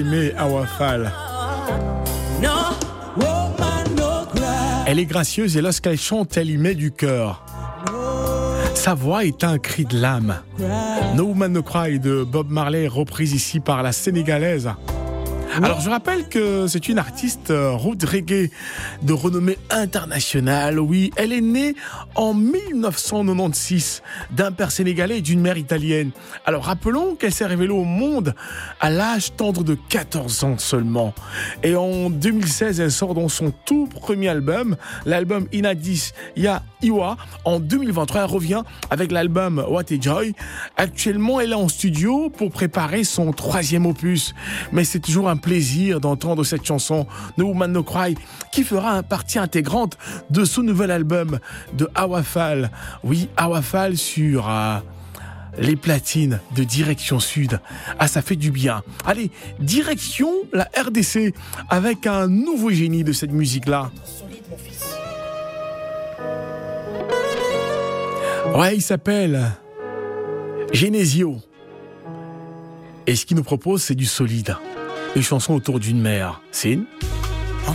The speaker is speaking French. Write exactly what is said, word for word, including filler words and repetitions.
Mais Awafal. Elle est gracieuse et lorsqu'elle chante, elle y met du cœur. Sa voix est un cri de l'âme. No Woman No Cry de Bob Marley, reprise ici par la Sénégalaise. Alors je rappelle que c'est une artiste road reggae de renommée internationale. Oui, elle est née en mille neuf cent quatre-vingt-seize d'un père sénégalais et d'une mère italienne. Alors rappelons qu'elle s'est révélée au monde à l'âge tendre de quatorze ans seulement. Et en deux mille seize, elle sort dans son tout premier album, l'album Inadis Ya Iwa. En deux mille vingt-trois, elle revient avec l'album What a Joy. Actuellement, elle est en studio pour préparer son troisième opus. Mais c'est toujours un plaisir d'entendre cette chanson No Woman No Cry qui fera partie intégrante de son nouvel album de Awafal. Oui, Awafal sur euh, les platines de Direction Sud. Ah, ça fait du bien. Allez, direction la R D C avec un nouveau génie de cette musique-là. Ouais, il s'appelle Genesio. Et ce qu'il nous propose, c'est du solide. Une chanson autour d'une mère. C'est une